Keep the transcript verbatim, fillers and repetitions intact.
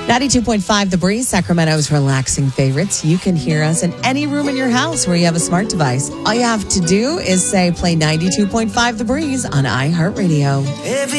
ninety-two point five The Breeze, Sacramento's relaxing favorites. You can hear us in any room in your house where you have a smart device. All you have to do is say play ninety-two point five The Breeze on iHeartRadio. Every